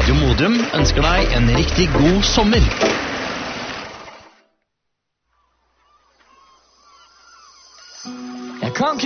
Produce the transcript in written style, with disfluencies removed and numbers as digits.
Radio Modum ønsker deg en riktig god sommer. Jeg kan ikke